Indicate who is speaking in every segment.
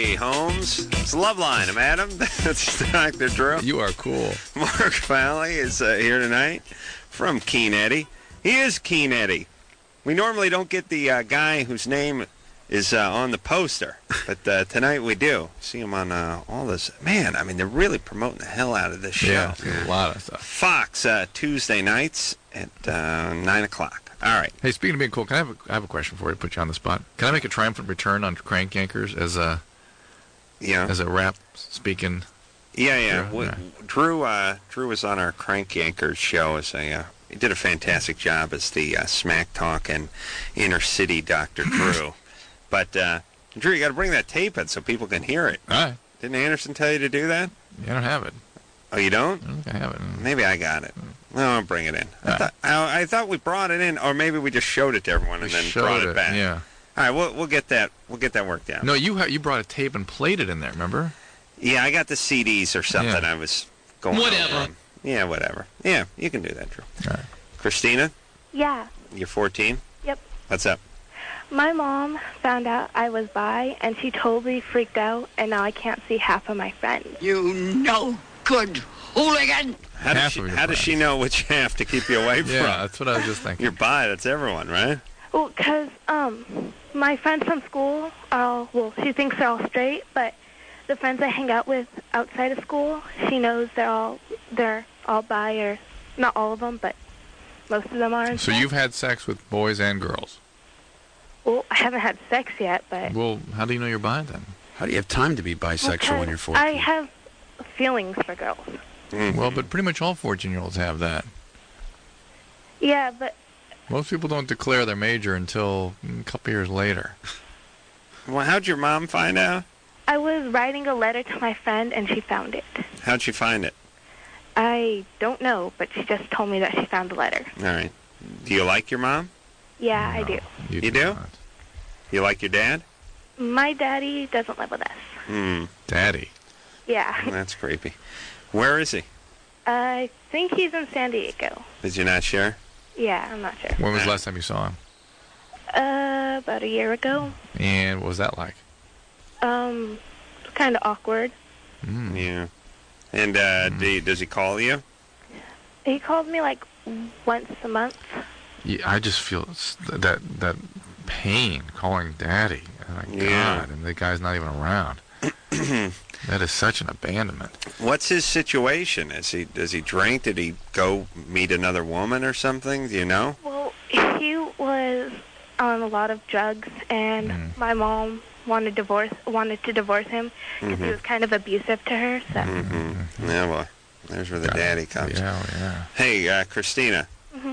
Speaker 1: Hey, Holmes. It's Loveline. I'm Adam. That's Dr. Drew.
Speaker 2: You are cool.
Speaker 1: Mark Fowley is here tonight from Keen Eddie. He is Keen Eddie. We normally don't get the guy whose name is on the poster, but tonight we do. See him on all this. Man, I mean, they're really promoting the hell out of this show.
Speaker 2: Yeah, a lot of stuff.
Speaker 1: Fox, Tuesday nights at 9 o'clock. All right.
Speaker 2: Hey, speaking of being cool, I have a question for you to put you on the spot. Can I make a triumphant return on Crank Yankers as a rap speaking?
Speaker 1: Yeah.
Speaker 2: Yeah.
Speaker 1: Drew was on our Crank Yankers show as he did a fantastic job as the smack talk and inner city Dr. Drew. But Drew, you got to bring that tape in so people can hear it.
Speaker 2: All right.
Speaker 1: Didn't Anderson tell you to do that?
Speaker 2: I don't have it.
Speaker 1: Oh, you don't?
Speaker 2: I don't think I have it.
Speaker 1: Maybe I got it. No, I'll bring it in. I thought we brought it in, or maybe we just showed it to everyone and then brought it back.
Speaker 2: Yeah.
Speaker 1: All right, we'll get that. We'll get that worked out.
Speaker 2: No, you brought a tape and played it in there. Remember?
Speaker 1: Yeah, I got the CDs or something.
Speaker 2: Yeah.
Speaker 1: I was going.
Speaker 3: Whatever.
Speaker 1: Yeah, whatever. Yeah, you can do that, Drew.
Speaker 2: All right.
Speaker 1: Christina,
Speaker 4: Yeah.
Speaker 1: you're 14.
Speaker 4: Yep.
Speaker 1: What's up?
Speaker 4: My mom found out I was bi, and she totally freaked out, and now I can't see half of my friends.
Speaker 3: You no good hooligan.
Speaker 1: How does
Speaker 2: Half
Speaker 1: she,
Speaker 2: of your
Speaker 1: how does she
Speaker 2: friends.
Speaker 1: know which half to keep you away from?
Speaker 2: Yeah, that's what I was just thinking.
Speaker 1: You're bi. That's everyone, right?
Speaker 4: Well, 'cause my friends from school are all, she thinks they're all straight, but the friends I hang out with outside of school, she knows they're all bi, or not all of them, but most of them are. And
Speaker 2: So
Speaker 4: stuff.
Speaker 2: you've had sex with boys and girls.
Speaker 4: Well, I haven't had sex yet, but
Speaker 2: Well, how do you know you're bi then?
Speaker 5: How do you have time to be bisexual when you're 14?
Speaker 4: I have feelings for girls.
Speaker 2: Well, but pretty much all 14-year-olds have that.
Speaker 4: Yeah, but
Speaker 2: Most people don't declare their major until a couple years later.
Speaker 1: Well, how'd your mom find out?
Speaker 4: I was writing a letter to my friend, and she found it.
Speaker 1: How'd she find it?
Speaker 4: I don't know, but she just told me that she found the letter.
Speaker 1: All right. Do you like your mom?
Speaker 4: Yeah, I
Speaker 2: No,
Speaker 4: do.
Speaker 1: You do?
Speaker 2: not.
Speaker 1: You like your dad?
Speaker 4: My daddy doesn't live with us.
Speaker 2: Daddy.
Speaker 4: Yeah.
Speaker 1: That's creepy. Where is he?
Speaker 4: I think he's in San Diego.
Speaker 1: Did you not share?
Speaker 4: Yeah, I'm not sure.
Speaker 2: When was the last time you saw him?
Speaker 4: About a year ago.
Speaker 2: And what was that like?
Speaker 4: Kind of awkward.
Speaker 1: Yeah. And does he call you?
Speaker 4: He called me like once a month.
Speaker 2: Yeah, I just feel that pain calling daddy. Oh my
Speaker 1: Yeah.
Speaker 2: God, and the guy's not even around. That is such an abandonment.
Speaker 1: What's his situation? Does he drink? Did he go meet another woman or something? Do you know?
Speaker 4: Well, he was on a lot of drugs, and my mom wanted to divorce him because he was kind of abusive to her. So.
Speaker 1: Yeah, well, there's where the daddy comes.
Speaker 2: Yeah.
Speaker 1: Hey, Christina.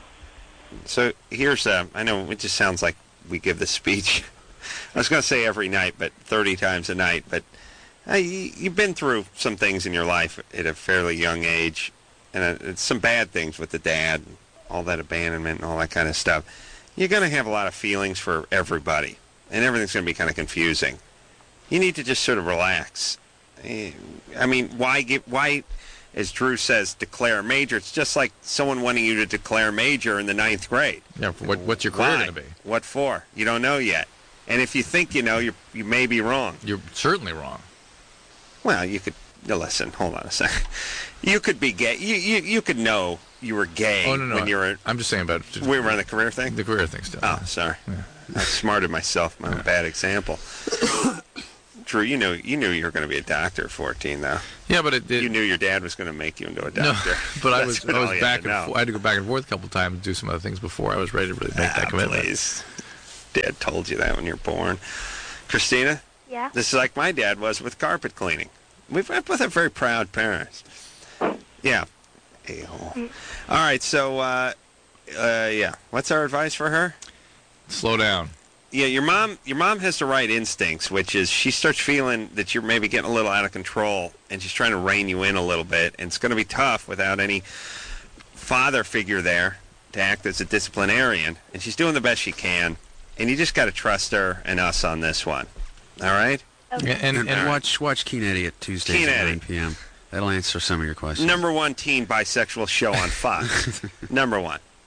Speaker 1: So here's, I know it just sounds like we give the speech. I was going to say every night, but 30 times a night. But you've been through some things in your life at a fairly young age, and it's some bad things with the dad, all that abandonment and all that kind of stuff. You're going to have a lot of feelings for everybody, and everything's going to be kind of confusing. You need to just sort of relax. I mean, why, as Drew says, declare a major? It's just like someone wanting you to declare major in the 9th grade.
Speaker 2: Yeah. What's your career
Speaker 1: Why?
Speaker 2: going to be?
Speaker 1: What for? You don't know yet. And if you think you know, you may be wrong.
Speaker 2: You're certainly wrong.
Speaker 1: Well, you could listen. Hold on a second. You could be gay. You could know you were gay
Speaker 2: Oh no.
Speaker 1: when you were.
Speaker 2: I'm just saying about
Speaker 1: We were on the career thing.
Speaker 2: the career thing still.
Speaker 1: Oh, sorry. I smarted myself. My own bad example. Drew, you knew you were going to be a doctor at 14, though.
Speaker 2: Yeah, but it
Speaker 1: You knew your dad was going to make you into a
Speaker 2: no,
Speaker 1: doctor.
Speaker 2: but I
Speaker 1: That's
Speaker 2: was
Speaker 1: all you
Speaker 2: back
Speaker 1: had to
Speaker 2: and
Speaker 1: know.
Speaker 2: I had to go back and forth a couple times and do some other things before I was ready to really make that commitment.
Speaker 1: Please. Dad told you that when you were born. Christina,
Speaker 4: Yeah.
Speaker 1: this is like my dad was with carpet cleaning. We've both have very proud parents. Yeah. A-hole. All right, so, yeah. What's our advice for her?
Speaker 2: Slow down.
Speaker 1: Yeah, your mom has the right instincts, which is she starts feeling that you're maybe getting a little out of control, and she's trying to rein you in a little bit, and it's going to be tough without any father figure there to act as a disciplinarian, and she's doing the best she can, and you just got to trust her and us on this one. All right?
Speaker 5: And watch Keen Eddie at Tuesdays
Speaker 1: Keen
Speaker 5: at
Speaker 1: Eddie.
Speaker 5: 9 p.m. That'll answer some of your questions.
Speaker 1: Number one teen bisexual show on Fox. Number one.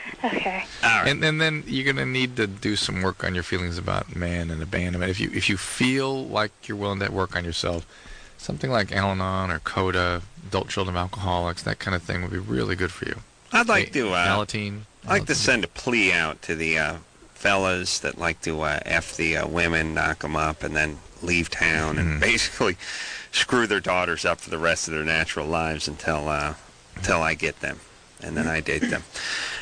Speaker 4: Okay.
Speaker 1: All right.
Speaker 2: And then you're going to need to do some work on your feelings about man and abandonment. If you feel like you're willing to work on yourself, something like Al-Anon or CODA, Adult Children of Alcoholics, that kind of thing would be really good for you.
Speaker 1: I'd like to
Speaker 2: Alateen.
Speaker 1: I'd like to send a plea out to the fellas that like to F the women, knock them up, and then leave town and basically screw their daughters up for the rest of their natural lives until I get them, and then I date them.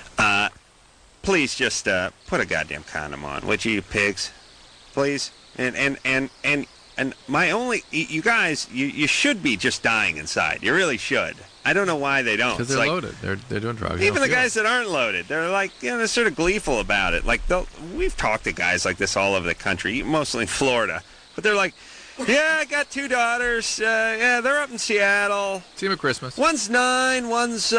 Speaker 1: Please just put a goddamn condom on, would you pigs? Please. And my only, you guys, you should be just dying inside. You really should. I don't know why they don't.
Speaker 2: Because they're loaded. They're doing drugs.
Speaker 1: Even the guys that aren't loaded, they're like, they're sort of gleeful about it. Like, we've talked to guys like this all over the country, mostly in Florida, but they're like, yeah, I got 2 daughters. Yeah, they're up in Seattle.
Speaker 2: See them at Christmas.
Speaker 1: One's 9, one's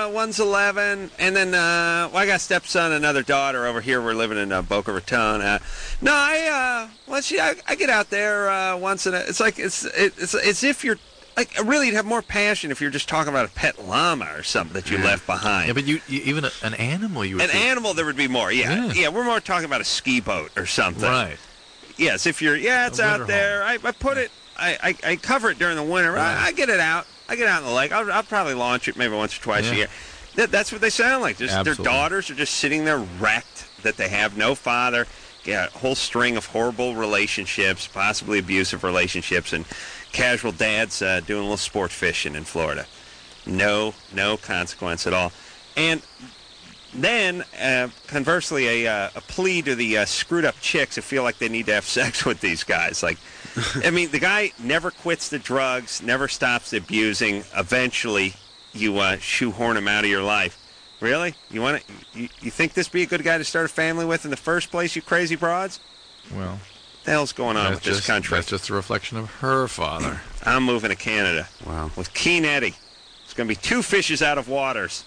Speaker 1: 11, and then I got a stepson, another daughter over here. We're living in Boca Raton. No, I get out there once in a. It's like it's as if you're. Like, really, you'd have more passion if you're just talking about a pet llama or something that you left behind.
Speaker 2: Yeah, but you even an animal, you would
Speaker 1: an animal, there would be more. Yeah, we're more talking about a ski boat or something.
Speaker 2: Right.
Speaker 1: Yes, if you're, it's out there. I put it, I cover it during the winter. Right. I get it out. I get out in the lake. I'll probably launch it maybe once or twice a year. That's what they sound like. Just, their daughters are just sitting there wrecked that they have no father. Yeah, a whole string of horrible relationships, possibly abusive relationships, and casual dads doing a little sport fishing in Florida. No consequence at all. And then, conversely, a plea to the screwed-up chicks who feel like they need to have sex with these guys. Like, I mean, the guy never quits the drugs, never stops the abusing. Eventually, you shoehorn him out of your life. Really? You want to? You think this be a good guy to start a family with in the first place, you crazy broads?
Speaker 2: Well,
Speaker 1: what the hell's going on with this country?
Speaker 2: That's just a reflection of her father.
Speaker 1: I'm moving to Canada.
Speaker 5: Wow.
Speaker 1: With Keen Eddie. It's going to be 2 fishes out of waters.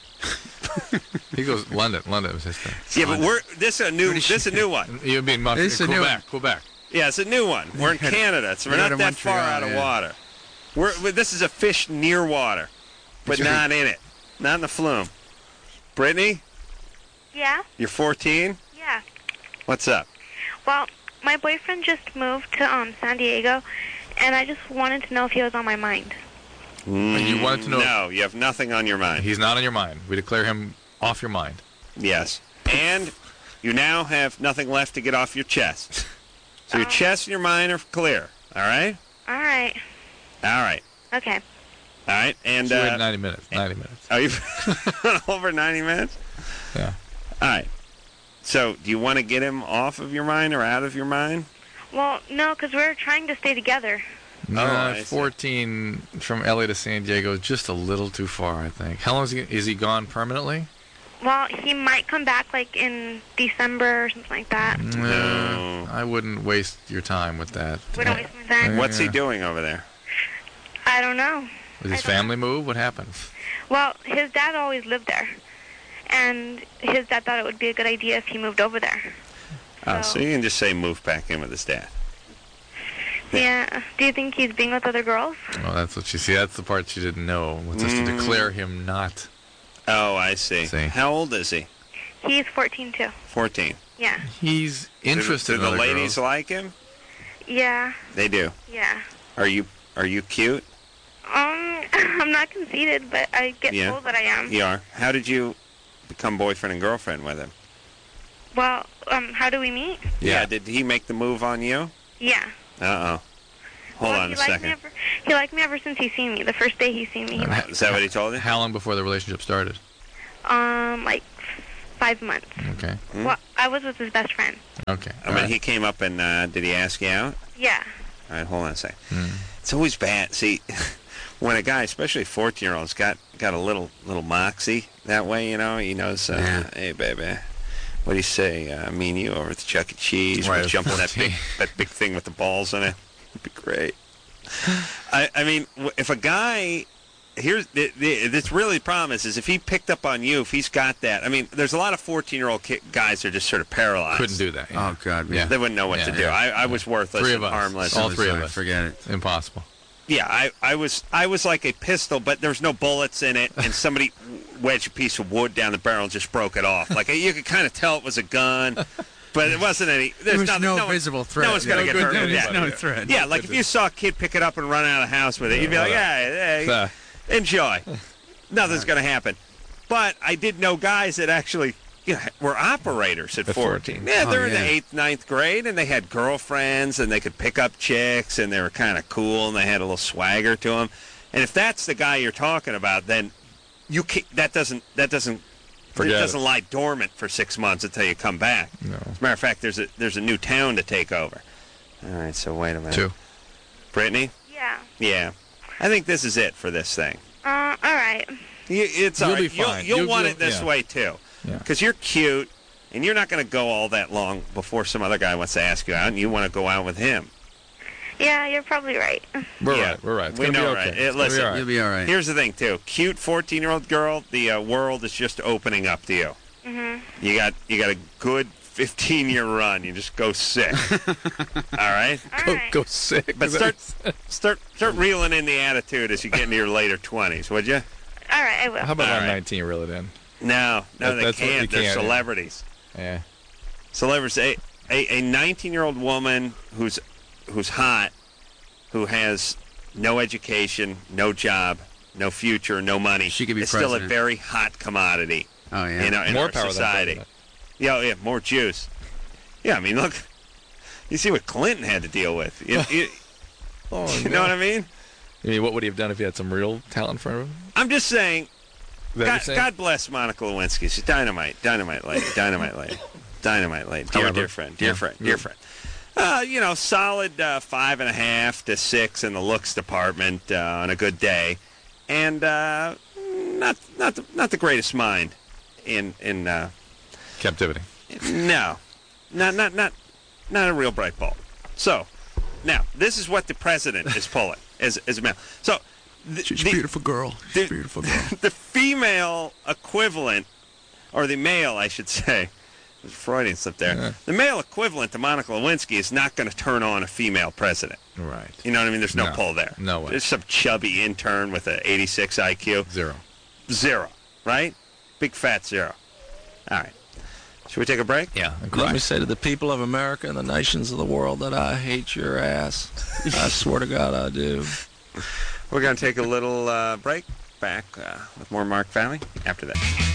Speaker 2: He goes London. London was his thing.
Speaker 1: Yeah, but this is a new one.
Speaker 2: You mean Quebec?
Speaker 1: Yeah, it's a new one. We're in Canada, so we're not that far out of water. This is a fish near water, but not in it, not in the flume. Brittany?
Speaker 4: Yeah?
Speaker 1: You're 14?
Speaker 4: Yeah.
Speaker 1: What's up?
Speaker 4: Well, my boyfriend just moved to San Diego, and I just wanted to know if he was on my mind.
Speaker 2: You wanted to know?
Speaker 1: No, you have nothing on your mind.
Speaker 2: He's not on your mind. We declare him off your mind.
Speaker 1: Yes. And you now have nothing left to get off your chest. So your chest and your mind are clear. All right?
Speaker 4: All right.
Speaker 1: All right.
Speaker 4: Okay.
Speaker 1: All right. And
Speaker 2: so we had 90 minutes. 90 minutes.
Speaker 1: Oh, you've over 90 minutes?
Speaker 2: Yeah.
Speaker 1: All right. So do you want to get him off of your mind or out of your mind?
Speaker 4: Well, no, because we're trying to stay together.
Speaker 2: 14 from LA to San Diego is just a little too far, I think. How long is he gone permanently?
Speaker 4: Well, he might come back like in December or something like that.
Speaker 2: No, I wouldn't waste your time with that.
Speaker 4: Wouldn't waste my time.
Speaker 1: What's he doing over there?
Speaker 4: I don't know.
Speaker 2: Did his family move? What happened?
Speaker 4: Well, his dad always lived there, and his dad thought it would be a good idea if he moved over there.
Speaker 1: So you can just say move back in with his dad.
Speaker 4: Yeah. Do you think he's being with other girls?
Speaker 2: Well, that's what she see. That's the part she didn't know. Was just to declare him not.
Speaker 1: Oh, I see. How old is he?
Speaker 4: He's 14 too.
Speaker 1: 14.
Speaker 4: Yeah.
Speaker 2: He's interested in other girls.
Speaker 1: Do the ladies like him?
Speaker 4: Yeah.
Speaker 1: They do.
Speaker 4: Yeah.
Speaker 1: Are you cute?
Speaker 4: I'm not conceited, but I get told that I am.
Speaker 1: You are. How did you become boyfriend and girlfriend with him?
Speaker 4: Well, how do we meet?
Speaker 1: Yeah. Did he make the move on you?
Speaker 4: Yeah.
Speaker 1: Uh-oh. Hold on a second.
Speaker 4: He liked me ever since he seen me. The first day he seen me.
Speaker 1: Is that what he told you?
Speaker 2: How long before the relationship started?
Speaker 4: Like 5 months.
Speaker 2: Okay.
Speaker 4: Well, I was with his best friend.
Speaker 2: Okay.
Speaker 1: I mean, he came up and did he ask you out?
Speaker 4: Yeah.
Speaker 1: All right, hold on a second. It's always bad. See, when a guy, especially a 14-year-old's got a little moxie that way, he knows, hey, baby, what do you say, me and you over at the Chuck E. Cheese, we'll jump on that big thing with the balls in it. It'd be great. I mean, if a guy, this really the problem is if he picked up on you, if he's got that. I mean, there's a lot of 14-year-old guys that are just sort of paralyzed.
Speaker 2: Couldn't do that. Yeah.
Speaker 5: Oh, God. Yeah.
Speaker 1: They wouldn't know what to do. I was worthless and harmless.
Speaker 2: All three of us.
Speaker 5: Forget it.
Speaker 2: Impossible.
Speaker 1: Yeah, I was like a pistol, but there was no bullets in it, and somebody wedged a piece of wood down the barrel and just broke it off. Like you could kind of tell it was a gun, but it wasn't any.
Speaker 5: There was no visible threat.
Speaker 1: No one's gonna get hurt.
Speaker 5: There's no threat.
Speaker 1: Yeah, like if you saw a kid pick it up and run out of the house with it, you'd be like, yeah, enjoy. Nothing's gonna happen. But I did know guys that actually were operators at 14. Yeah, they're in the 8th, 9th grade, and they had girlfriends, and they could pick up chicks, and they were kind of cool, and they had a little swagger to them. And if that's the guy you're talking about, then that doesn't lie dormant for 6 months until you come back.
Speaker 2: No.
Speaker 1: As a matter of fact, there's a new town to take over. All right, so wait a minute.
Speaker 2: 2.
Speaker 1: Brittany?
Speaker 4: Yeah.
Speaker 1: Yeah. I think this is it for this thing.
Speaker 4: All right.
Speaker 1: It's all
Speaker 2: You'll
Speaker 1: right.
Speaker 2: be fine.
Speaker 1: You'll want it this way, too. Because you're cute, and you're not going to go all that long before some other guy wants to ask you out, and you want to go out with him.
Speaker 4: Yeah, you're probably right.
Speaker 2: We're right. It's
Speaker 1: we
Speaker 2: gonna
Speaker 1: know,
Speaker 2: be okay.
Speaker 1: right? Listen,
Speaker 5: You'll be all right.
Speaker 1: Here's the thing, too. Cute 14-year-old girl, the world is just opening up to you.
Speaker 4: Mm-hmm.
Speaker 1: You got a good 15-year run. You just go sick. All right?
Speaker 2: Go sick.
Speaker 1: But start reeling in the attitude as you get into your later 20s, would you?
Speaker 4: All right, I will.
Speaker 2: How about
Speaker 1: All
Speaker 2: on
Speaker 1: right.
Speaker 2: 19 reel it in?
Speaker 1: No, they
Speaker 2: that's what
Speaker 1: can't.
Speaker 2: you
Speaker 1: They're
Speaker 2: can't,
Speaker 1: celebrities.
Speaker 2: Yeah.
Speaker 1: Celebrities. A 19-year-old woman who's hot, who has no education, no job, no future, no money.
Speaker 5: She could be
Speaker 1: is still a
Speaker 5: president.
Speaker 1: very hot commodity.
Speaker 5: Oh, yeah.
Speaker 1: In
Speaker 2: More
Speaker 1: our
Speaker 2: power
Speaker 1: society.
Speaker 2: than
Speaker 1: Yeah, more juice. Yeah, I mean, look, you see what Clinton had to deal with. You know what I mean?
Speaker 2: I mean, what would he have done if he had some real talent in front of him?
Speaker 1: I'm just saying.
Speaker 2: Is that what you're saying?
Speaker 1: God bless Monica Lewinsky. She's dynamite lady. Dear friend. Solid 5.5 to 6 in the looks department on a good day, and not the greatest mind in
Speaker 2: Captivity.
Speaker 1: No, not a real bright bulb. So now this is what the president is pulling as a man. So.
Speaker 5: She's a beautiful girl. She's a beautiful girl.
Speaker 1: The female equivalent, or the male, I should say, there's a Freudian slip there.
Speaker 2: Yeah.
Speaker 1: The male equivalent to Monica Lewinsky is not going to turn on a female president.
Speaker 2: Right.
Speaker 1: You know what I mean? There's no pull there.
Speaker 2: No way.
Speaker 1: There's some chubby intern with an 86 IQ. Zero. Right? Big fat 0. All right. Should we take a break?
Speaker 2: Yeah.
Speaker 6: Let me say to the people of America and the nations of the world that I hate your ass. I swear to God I do.
Speaker 1: We're going to take a little break. Back with more Mark Valley after that.